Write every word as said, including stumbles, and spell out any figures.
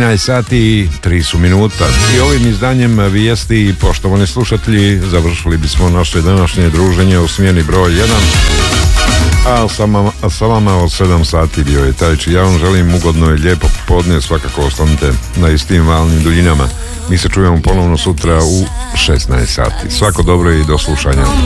trinaest sati i tri su minuta. I ovim izdanjem vijesti, poštovani slušatelji, završili bismo naše današnje druženje u smjeni broj jedan. A sa, mama, a sa vama od sedam sati bio je Tajči. Ja vam želim ugodno i lijepo popodne, svakako ostanite na istim valnim duljinama. Mi se čujemo ponovno sutra u šesnaest sati. Svako dobro i do slušanja.